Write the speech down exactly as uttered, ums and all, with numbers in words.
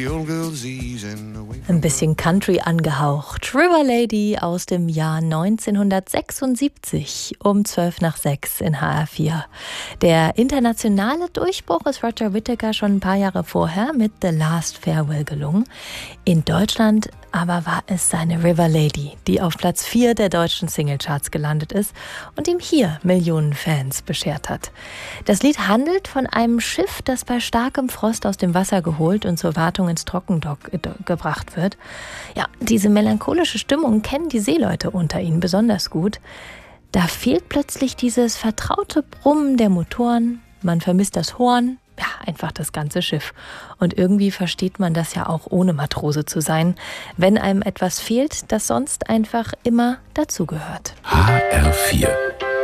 Ein bisschen Country angehaucht. River Lady aus dem Jahr neunzehnhundertsechsundsiebzig um zwölf nach sechs in H R vier. Der internationale Durchbruch ist Roger Whittaker schon ein paar Jahre vorher mit The Last Farewell gelungen. In Deutschland aber war es seine River Lady, die auf Platz vier der deutschen Singlecharts gelandet ist und ihm hier Millionen Fans beschert hat. Das Lied handelt von einem Schiff, das bei starkem Frost aus dem Wasser geholt und zur Wartung ins Trockendock gebracht wird. Ja, diese melancholische Stimmung kennen die Seeleute unter ihnen besonders gut. Da fehlt plötzlich dieses vertraute Brummen der Motoren, man vermisst das Horn, ja, einfach das ganze Schiff. Und irgendwie versteht man das ja auch, ohne Matrose zu sein, wenn einem etwas fehlt, das sonst einfach immer dazugehört. H R vier